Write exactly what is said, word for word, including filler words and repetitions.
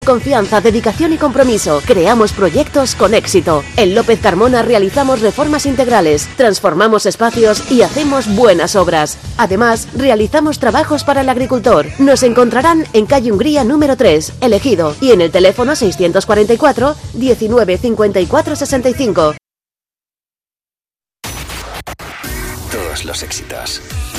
Confianza, dedicación y compromiso. Creamos proyectos con éxito. En López Carmona realizamos reformas integrales, transformamos espacios y hacemos buenas obras. Además, realizamos trabajos para el agricultor. Nos encontrarán en calle Hungría número tres, El Ejido, y en el teléfono seiscientos cuarenta y cuatro, diecinueve, cincuenta y cuatro, sesenta y cinco. Todos los éxitos.